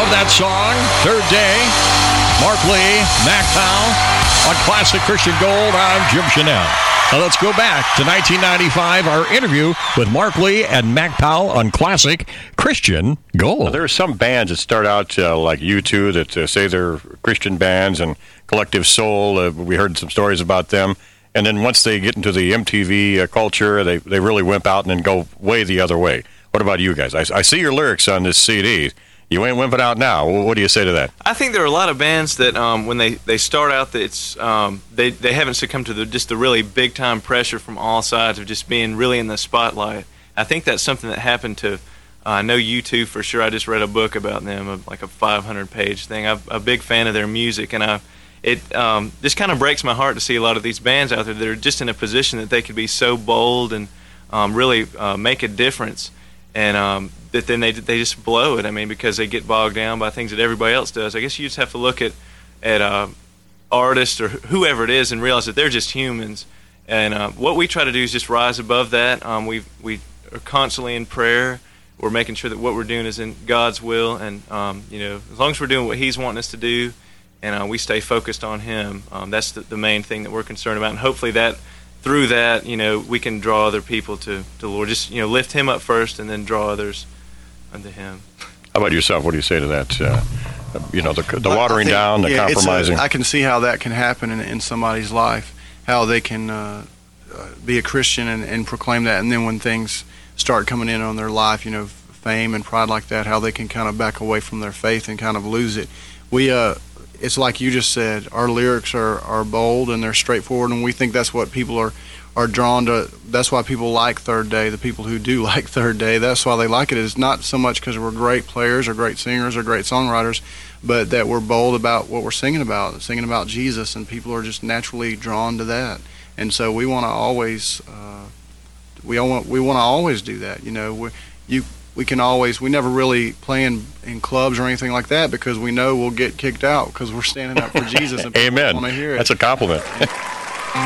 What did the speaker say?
Love that song. Third Day. Mark Lee, Mac Powell on Classic Christian Gold. I'm Jim Chanel. Now let's go back to 1995, our interview with Mark Lee and Mac Powell on Classic Christian Gold. Now, there are some bands that start out like U2 that say they're Christian bands, and Collective Soul, we heard some stories about them. And then once they get into the MTV culture, they really wimp out and then go way the other way. What about you guys? I see your lyrics on this CD. You ain't wimping out now. What do you say to that? I think there are a lot of bands that when they start out, that it's they haven't succumbed to the really big time pressure from all sides of just being really in the spotlight. I think that's something that happened to I know U2 for sure. I just read a book about them, like a 500-page thing. I'm a big fan of their music, and it just kind of breaks my heart to see a lot of these bands out there that are just in a position that they could be so bold and really make a difference, and that then they just blow it. I mean, because they get bogged down by things that everybody else does. I guess you just have to look at artists or whoever it is and realize that they're just humans. And what we try to do is just rise above that. We are constantly in prayer. We're making sure that what we're doing is in God's will, and as long as we're doing what He's wanting us to do, and we stay focused on Him, that's the main thing that we're concerned about. And hopefully that through that, we can draw other people to the Lord. Just lift Him up first, and then draw others unto Him. How about yourself? What do you say to that? The watering down, the compromising. I can see how that can happen in somebody's life, how they can be a Christian and proclaim that, and then when things start coming in on their life, fame and pride like that, how they can kind of back away from their faith and kind of lose it. It's like you just said, our lyrics are bold and they're straightforward, and we think that's what people are drawn to. That's why people like Third Day. The people who do like Third Day, that's why they like it. It's not so much because we're great players or great singers or great songwriters, but that we're bold about what we're singing about Jesus, and people are just naturally drawn to that. And so we want to always we want to always do that. We never really play in clubs or anything like that because we know we'll get kicked out because we're standing up for Jesus and people Amen. want to hear it. That's a compliment.